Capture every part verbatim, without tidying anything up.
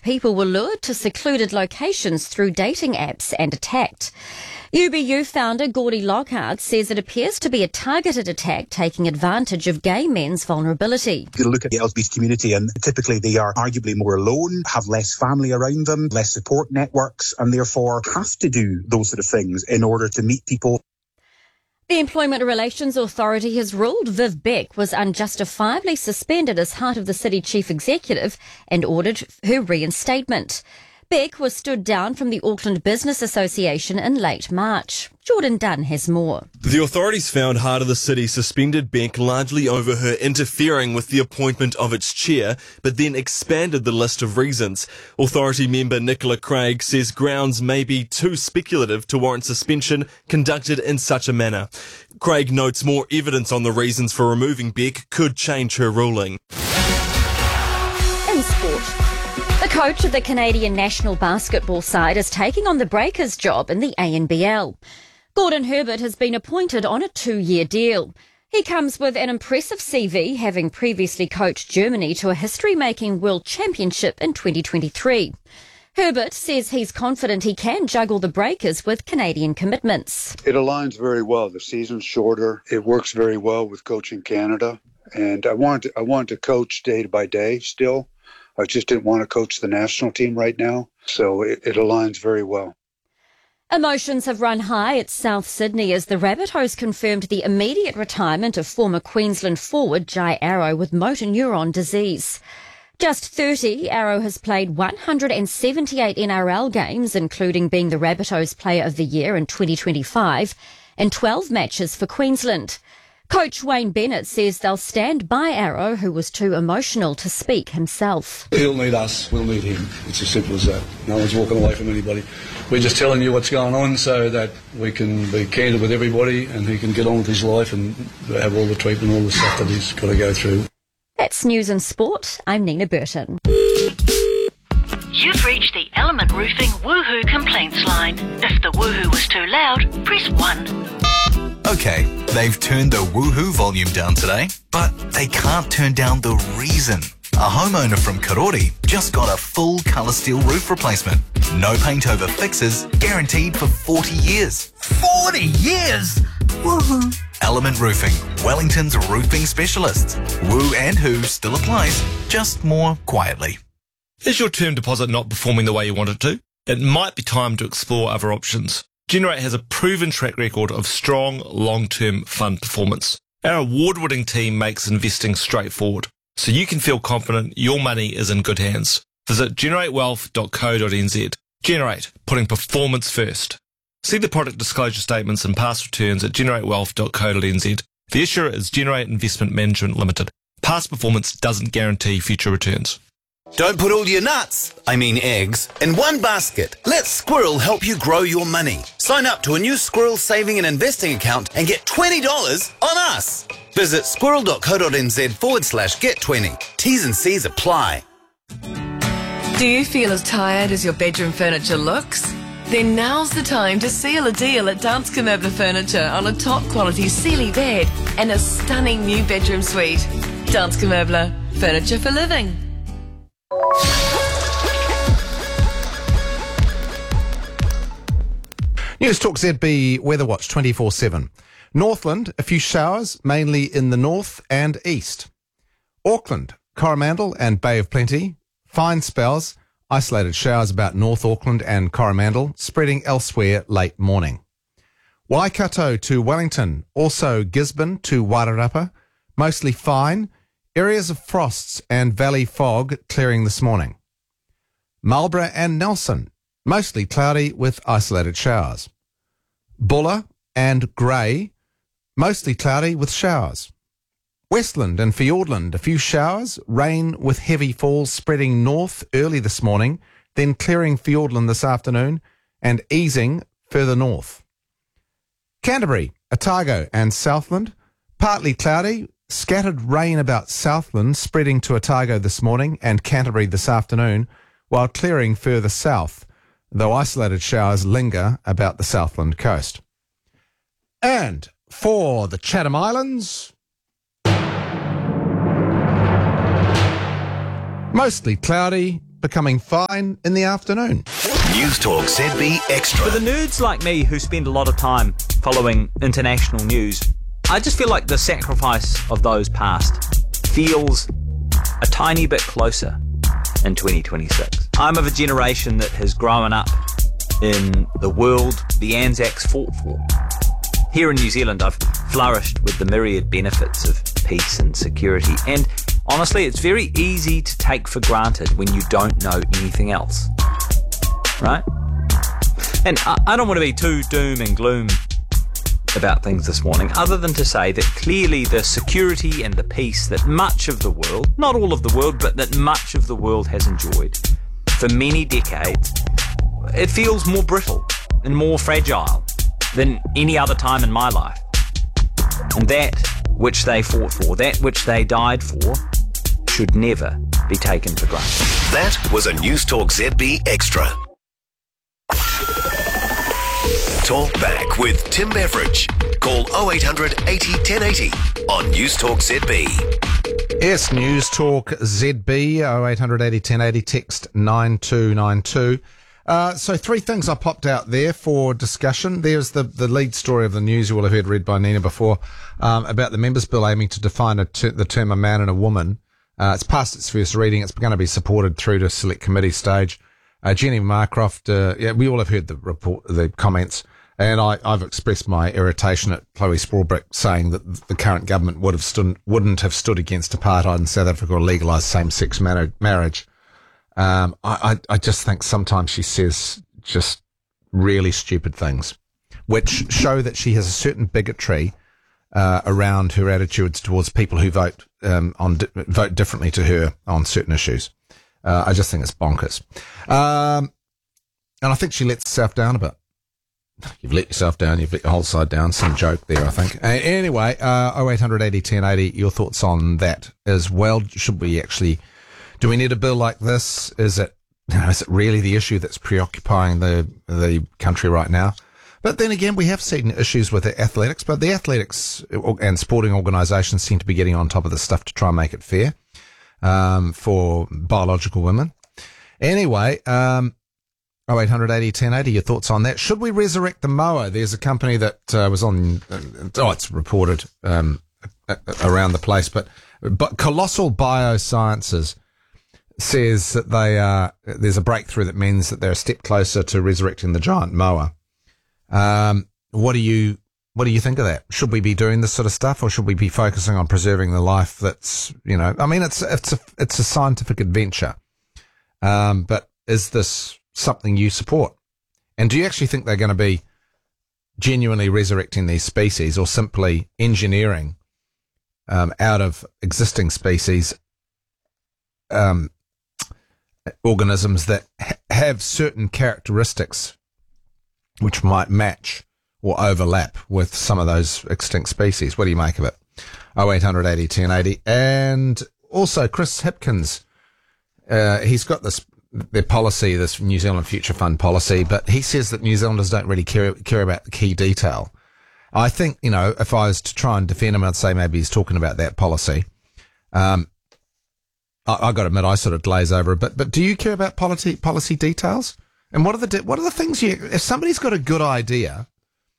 people were lured to secluded locations through dating apps and attacked. U B U founder Gordy Lockhart says it appears to be a targeted attack taking advantage of gay men's vulnerability. You look at the L G B T community and typically they are arguably more alone, have less family around them, less support networks, and therefore have to do those sort of things in order to meet people. The Employment Relations Authority has ruled Viv Beck was unjustifiably suspended as heart of the city chief executive and ordered her reinstatement. Beck was stood down from the Auckland Business Association in late March. Jordan Dunn has more. The authorities found Heart of the City suspended Beck largely over her interfering with the appointment of its chair, but then expanded the list of reasons. Authority member Nicola Craig says grounds may be too speculative to warrant suspension conducted in such a manner. Craig notes more evidence on the reasons for removing Beck could change her ruling. In sport, the coach of the Canadian national basketball side is taking on the Breakers' job in the A N B L. Gordon Herbert has been appointed on a two-year deal. He comes with an impressive C V, having previously coached Germany to a history-making World Championship in twenty twenty-three. Herbert says he's confident he can juggle the Breakers with Canadian commitments. It aligns very well. The season's shorter. It works very well with coaching Canada. And I want to, I want to coach day by day still. I just didn't want to coach the national team right now. So it, it aligns very well. Emotions have run high at South Sydney as the Rabbitohs confirmed the immediate retirement of former Queensland forward Jai Arrow with motor neuron disease. Just thirty, Arrow has played one hundred seventy-eight N R L games, including being the Rabbitohs Player of the Year in twenty twenty-five, and twelve matches for Queensland. Coach Wayne Bennett says they'll stand by Arrow, who was too emotional to speak himself. He'll need us, we'll need him. It's as simple as that. No one's walking away from anybody. We're just telling you what's going on so that we can be candid with everybody and he can get on with his life and have all the treatment, all the stuff that he's got to go through. That's News and Sport. I'm Nina Burton. You've reached the Element Roofing Woohoo complaints line. If the woohoo was too loud, press one. Okay, they've turned the woohoo volume down today, but they can't turn down the reason. A homeowner from Karori just got a full colour steel roof replacement. No paint over fixes, guaranteed for forty years. forty years? Woohoo! Element Roofing, Wellington's roofing specialists. Woo and who still applies, just more quietly. Is your term deposit not performing the way you want it to? It might be time to explore other options. Generate has a proven track record of strong, long-term fund performance. Our award-winning team makes investing straightforward, so you can feel confident your money is in good hands. Visit generate wealth dot co dot n z. Generate, putting performance first. See the product disclosure statements and past returns at generate wealth dot co dot n z. The issuer is Generate Investment Management Limited. Past performance doesn't guarantee future returns. Don't put all your nuts, I mean eggs, in one basket. Let Squirrel help you grow your money. Sign up to a new Squirrel saving and investing account and get twenty dollars on us. Visit squirrel dot co dot n z forward slash get twenty. T's and C's apply. Do you feel as tired as your bedroom furniture looks? Then now's the time to seal a deal at Danske Möbler Furniture on a top quality Sealy bed and a stunning new bedroom suite. Danske Möbler, furniture for living. News Talk Z B Weather Watch twenty-four seven. Northland, a few showers, mainly in the north and east. Auckland, Coromandel and Bay of Plenty, fine spells, isolated showers about North Auckland and Coromandel, spreading elsewhere late morning. Waikato to Wellington, also Gisborne to Wairarapa, mostly fine, areas of frosts and valley fog clearing this morning. Marlborough and Nelson, mostly cloudy with isolated showers. Buller and Grey, mostly cloudy with showers. Westland and Fiordland, a few showers, rain with heavy falls spreading north early this morning, then clearing Fiordland this afternoon and easing further north. Canterbury, Otago and Southland, partly cloudy, scattered rain about Southland spreading to Otago this morning and Canterbury this afternoon, while clearing further south, though isolated showers linger about the Southland coast. And for the Chatham Islands, mostly cloudy, becoming fine in the afternoon. News Talk Z B Extra. For the nerds like me who spend a lot of time following international news, I just feel like the sacrifice of those past feels a tiny bit closer in twenty twenty-six. I'm of a generation that has grown up in the world the Anzacs fought for. Here in New Zealand, I've flourished with the myriad benefits of peace and security, and honestly, it's very easy to take for granted when you don't know anything else, right? And I, I don't want to be too doom and gloom about things this morning, other than to say that clearly the security and the peace that much of the world, not all of the world, but that much of the world has enjoyed for many decades, it feels more brittle and more fragile than any other time in my life. And that which they fought for, that which they died for, should never be taken for granted. That was a News Talk Z B Extra. Talk back with Tim Beveridge. Call oh eight hundred eighty ten eighty on News Talk Z B. Yes, News Talk Z B, oh eight hundred eighty ten eighty, text nine two nine two. Uh, so three things I popped out there for discussion. There's the, the lead story of the news you will have heard read by Nina before, um, about the Members' Bill aiming to define a ter- the term a man and a woman. Uh, it's past its first reading. It's going to be supported through to select committee stage. Uh, Jenny Marcroft, uh, yeah, we all have heard the report, the comments, and I, I've expressed my irritation at Chloe Swarbrick saying that the current government would have stood, wouldn't have stood against apartheid in South Africa or legalised same-sex mar- marriage. Um, I, I, I just think sometimes she says just really stupid things, which show that she has a certain bigotry uh, around her attitudes towards people who vote um, on di- vote differently to her on certain issues. Uh, I just think it's bonkers. Um, and I think she lets herself down a bit. You've let yourself down. You've let your whole side down. Some joke there, I think. Uh, anyway, uh, oh eight hundred eighty ten eighty, your thoughts on that as well. Should we actually, do we need a bill like this? Is it, you know, is it really the issue that's preoccupying the, the country right now? But then again, we have seen issues with the athletics, but the athletics and sporting organisations seem to be getting on top of this stuff to try and make it fair, um, for biological women. Anyway, um, oh eight hundred eighty ten eighty, your thoughts on that. Should we resurrect the mower? There's a company that uh, was on, uh, oh, it's reported um, around the place, but, but Colossal Biosciences says that they are, there's a breakthrough that means that they're a step closer to resurrecting the giant mower. Um, what do you, what do you think of that? Should we be doing this sort of stuff, or should we be focusing on preserving the life that's, you know, I mean, it's, it's a, it's a scientific adventure. Um, but is this something you support? And do you actually think they're going to be genuinely resurrecting these species, or simply engineering, um, out of existing species, um, organisms that ha- have certain characteristics which might match or overlap with some of those extinct species? What do you make of it? oh eight hundred eighty ten eighty. And also Chris Hipkins, uh, he's got this, their policy, this New Zealand Future Fund policy, but he says that New Zealanders don't really care, care about the key detail. I think, you know, if I was to try and defend him, I'd say maybe he's talking about that policy. Um, I, I got to admit, I sort of glaze over a bit, but do you care about policy, policy details? And what are the what are the things you? If somebody's got a good idea,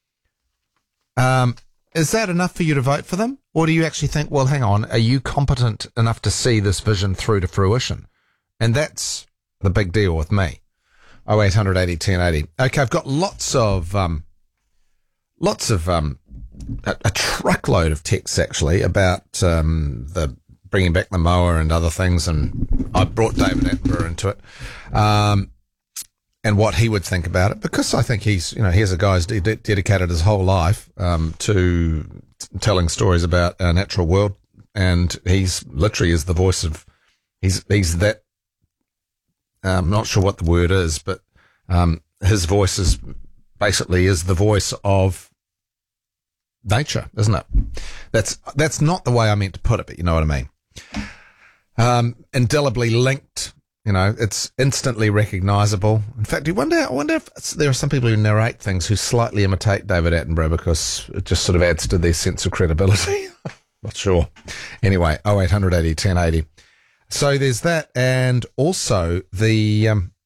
um, is that enough for you to vote for them, or do you actually think, well, hang on, are you competent enough to see this vision through to fruition? And that's the big deal with me. Oh eight hundred eighty ten eighty. Okay, I've got lots of um, lots of um, a, a truckload of texts actually about um, the bringing back the mower and other things, and I brought David Attenborough into it. Um, and what he would think about it, because I think he's, you know, here's a guy who's de- dedicated his whole life um, to t- telling stories about our natural world, and he's literally is the voice of, he's he's that, I'm um, not sure what the word is, but um, his voice is basically is the voice of nature, isn't it? That's that's not the way I meant to put it, but you know what I mean. Um, indelibly linked. You know, it's instantly recognisable. In fact, I wonder, I wonder if there are some people who narrate things who slightly imitate David Attenborough, because it just sort of adds to their sense of credibility. Not sure. Anyway, oh eight hundred eighty ten eighty. So there's that, and also the um,